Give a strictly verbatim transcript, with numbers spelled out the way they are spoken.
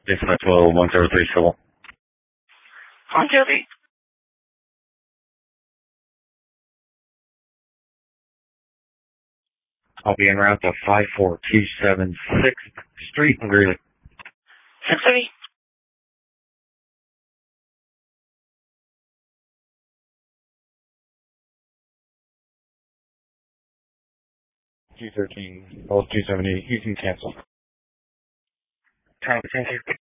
Yes, that's well, one zero three civil. one zero three. I'll be en route to five four two seven sixth Street in Greeley. six thirty. two thirteen, both two seventy, you can cancel. Thank you.